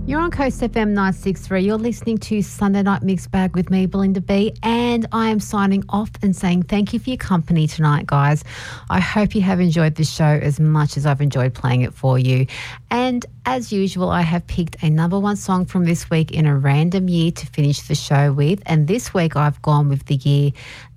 You're on Coast FM 963. You're listening to Sunday Night Mixed Bag with me, Belinda B, and I am signing off and saying thank you for your company tonight, guys. I hope you have enjoyed the show as much as I've enjoyed playing it for you. And as usual, I have picked a number one song from this week in a random year to finish the show with, and this week I've gone with the year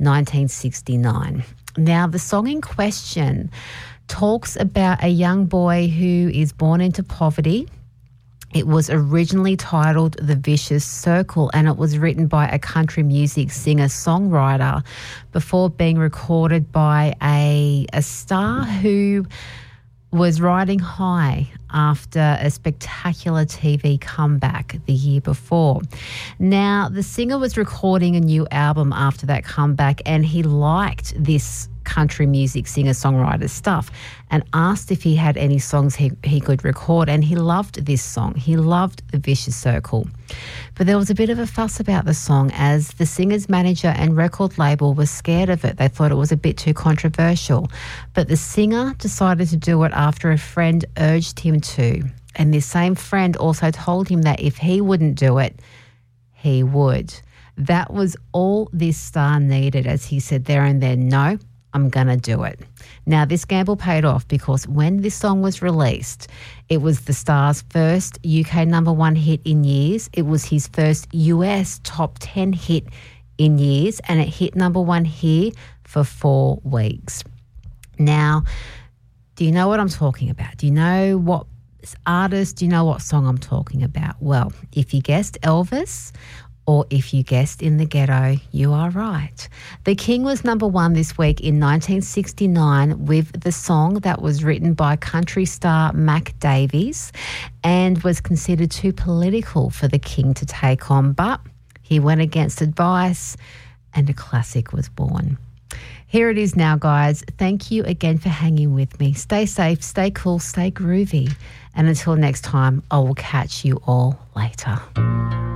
1969. Now, the song in question talks about a young boy who is born into poverty. It was originally titled The Vicious Circle, and it was written by a country music singer-songwriter before being recorded by a star who was riding high after a spectacular TV comeback the year before. Now, the singer was recording a new album after that comeback, and he liked this country music singer-songwriter stuff and asked if he had any songs he could record, and he loved this song. He loved The Vicious Circle. But there was a bit of a fuss about the song as the singer's manager and record label were scared of it. They thought it was a bit too controversial. But the singer decided to do it after a friend urged him to. And this same friend also told him that if he wouldn't do it, he would. That was all this star needed, as he said there and then, no, I'm going to do it. Now, this gamble paid off because when this song was released, it was the star's first UK number one hit in years. It was his first US top 10 hit in years, and it hit number one here for 4 weeks. Now, do you know what I'm talking about? Do you know what artist, do you know what song I'm talking about? Well, if you guessed Elvis, or if you guessed In the Ghetto, you are right. The King was number one this week in 1969 with the song that was written by country star Mac Davies and was considered too political for the King to take on, but he went against advice and a classic was born. Here it is now, guys. Thank you again for hanging with me. Stay safe, stay cool, stay groovy. And until next time, I will catch you all later.